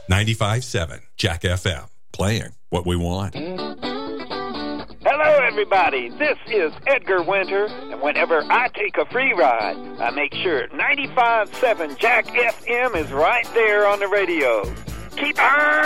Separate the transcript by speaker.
Speaker 1: 95.7 Jack FM. Playing what we want.
Speaker 2: Hello, everybody. This is Edgar Winter, and whenever I take a free ride, I make sure 95.7 Jack FM is right there on the radio. Keep on